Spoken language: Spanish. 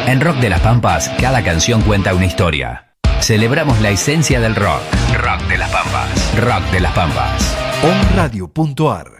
En Rock de las Pampas, cada canción cuenta una historia. Celebramos la esencia del rock. Rock de las Pampas. Rock de las Pampas. onradio.ar